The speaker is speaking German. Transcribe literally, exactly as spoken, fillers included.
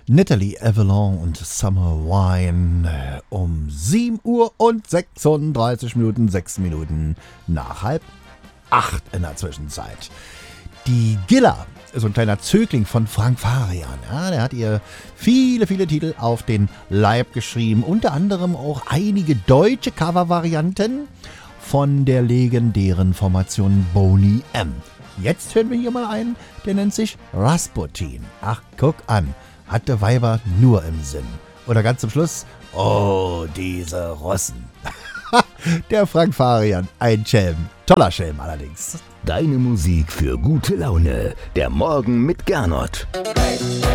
Natalie Avalon und Summer Wine um sieben Uhr und sechsunddreißig Minuten, sechs Minuten nach halb acht in der Zwischenzeit. Die Gilla, so ein kleiner Zögling von Frank Farian, ja, der hat ihr viele, viele Titel auf den Leib geschrieben, unter anderem auch einige deutsche Covervarianten von der legendären Formation Boney M. Jetzt hören wir hier mal einen, der nennt sich Rasputin. Ach, guck an, hatte Weiber nur im Sinn. Oder ganz zum Schluss, oh, diese Russen. Der Frank Farian, ein Schelm, toller Schelm allerdings. Deine Musik für gute Laune, der Morgen mit Gernot. Hey.